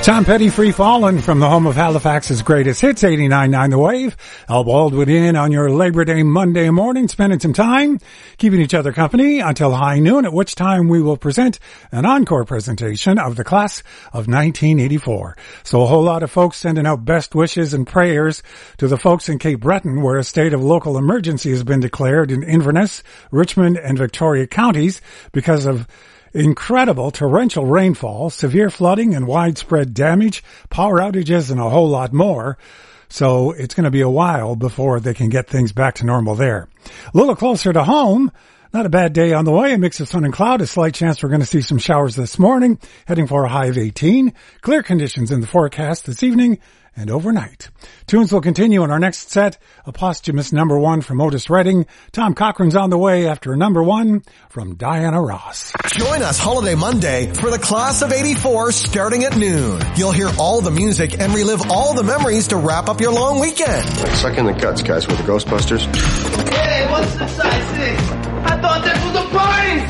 Tom Petty, Free Fallin' from the home of Halifax's greatest hits, 89.9 The Wave. Al Baldwin in on your Labor Day Monday morning, spending some time, keeping each other company until high noon, at which time we will present an encore presentation of the class of 1984. So a whole lot of folks sending out best wishes and prayers to the folks in Cape Breton, where a state of local emergency has been declared in Inverness, Richmond, and Victoria counties because of incredible torrential rainfall, severe flooding and widespread damage, power outages, and a whole lot more. So it's going to be a while before they can get things back to normal there. A little closer to home, not a bad day on the way. A mix of sun and cloud, a slight chance we're going to see some showers this morning, heading for a high of 18. Clear conditions in the forecast this evening and overnight. Tunes will continue in our next set. A posthumous number one from Otis Redding. Tom Cochran's on the way after a number one from Diana Ross. Join us Holiday Monday for the class of 84 starting at noon. You'll hear all the music and relive all the memories to wrap up your long weekend. Like sucking the guts, guys, with the Ghostbusters. Hey, what's the size thing? I thought this was a party!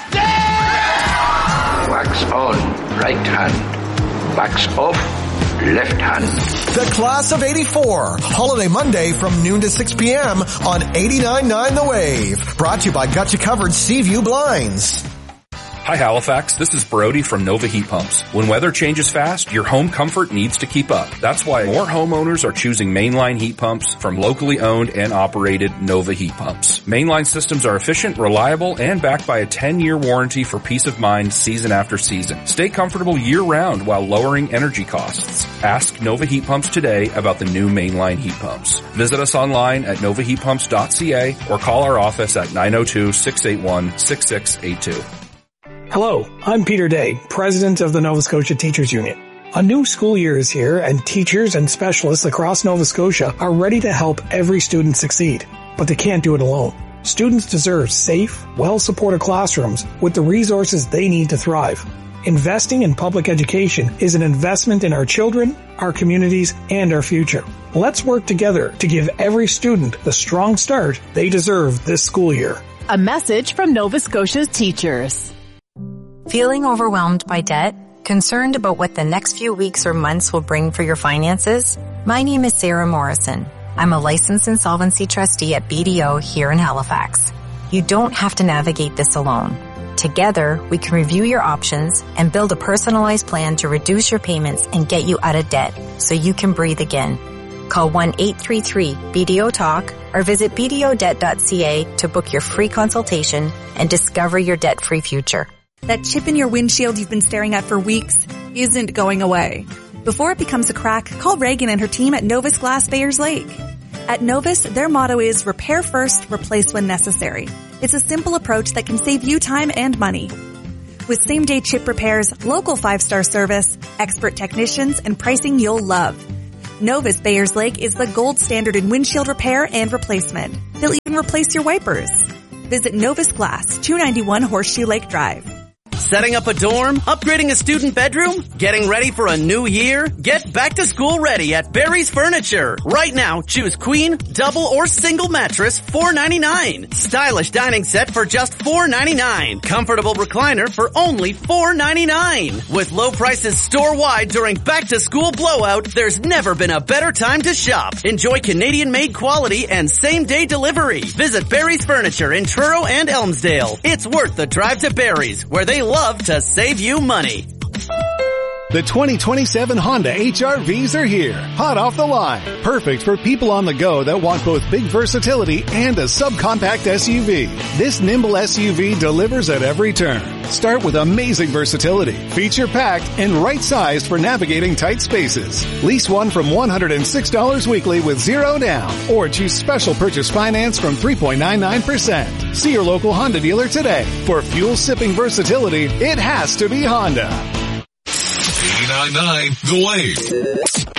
Let's dance! Wax on, right hand. Wax off, left hand. The class of 84. Holiday Monday from noon to 6 p.m. on 89.9 The Wave. Brought to you by Gotcha Covered Seaview Blinds. Hi Halifax, this is Brody from Nova Heat Pumps. When weather changes fast, your home comfort needs to keep up. That's why more homeowners are choosing mainline heat pumps from locally owned and operated Nova Heat Pumps. Mainline systems are efficient, reliable, and backed by a 10-year warranty for peace of mind season after season. Stay comfortable year-round while lowering energy costs. Ask Nova Heat Pumps today about the new mainline heat pumps. Visit us online at novaheatpumps.ca or call our office at 902-681-6682. Hello, I'm Peter Day, President of the Nova Scotia Teachers Union. A new school year is here, and teachers and specialists across Nova Scotia are ready to help every student succeed. But they can't do it alone. Students deserve safe, well-supported classrooms with the resources they need to thrive. Investing in public education is an investment in our children, our communities, and our future. Let's work together to give every student the strong start they deserve this school year. A message from Nova Scotia's teachers. Feeling overwhelmed by debt? Concerned about what the next few weeks or months will bring for your finances? My name is Sarah Morrison. I'm a licensed insolvency trustee at BDO here in Halifax. You don't have to navigate this alone. Together, we can review your options and build a personalized plan to reduce your payments and get you out of debt so you can breathe again. Call 1-833-BDO-TALK or visit bdodebt.ca to book your free consultation and discover your debt-free future. That chip in your windshield you've been staring at for weeks isn't going away. Before it becomes a crack, call Reagan and her team at Novus Glass Bayers Lake. At Novus, their motto is repair first, replace when necessary. It's a simple approach that can save you time and money. With same-day chip repairs, local 5-star service, expert technicians, and pricing you'll love. Novus Bayers Lake is the gold standard in windshield repair and replacement. They'll even replace your wipers. Visit Novus Glass, 291 Horseshoe Lake Drive. Setting up a dorm? Upgrading a student bedroom? Getting ready for a new year? Get back to school ready at Barry's Furniture. Right now, choose queen, double, or single mattress, $4.99. Stylish dining set for just $4.99. Comfortable recliner for only $4.99. With low prices store-wide during back-to-school blowout, there's never been a better time to shop. Enjoy Canadian-made quality and same-day delivery. Visit Barry's Furniture in Truro and Elmsdale. It's worth the drive to Barry's, where they love to save you money. The 2027 Honda HR-Vs are here, hot off the line. Perfect for people on the go that want both big versatility and a subcompact SUV. This nimble SUV delivers at every turn. Start with amazing versatility, feature-packed, and right-sized for navigating tight spaces. Lease one from $106 weekly with zero down, or choose special purchase finance from 3.99%. See your local Honda dealer today. For fuel-sipping versatility, it has to be Honda. 89.9 The Wave.